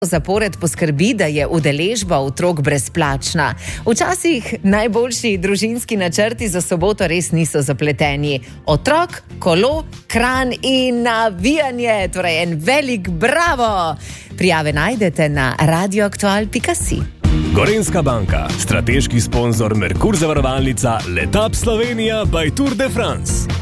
zapored poskrbi, da je udeležba otrok brezplačna. Včasih najboljši družinski načrti za soboto res niso zapleteni. Otrok, kolo, kran in navijanje, torej en velik bravo! Prijave najdete na radioaktual.si. Gorenjska banka, strateški sponzor Merkur zavarovalnica, Letap Slovenija by Tour de France.